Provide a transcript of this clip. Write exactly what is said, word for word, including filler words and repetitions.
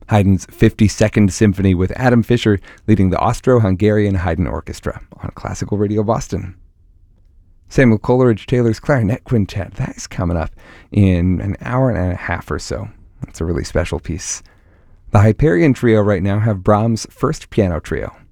Haydn's fifty-second Symphony with Adam Fischer leading the Austro-Hungarian Haydn Orchestra on Classical Radio Boston. Samuel Coleridge Taylor's Clarinet Quintet, that is coming up in an hour and a half or so. That's a really special piece. The Hyperion Trio right now have Brahms' First Piano Trio.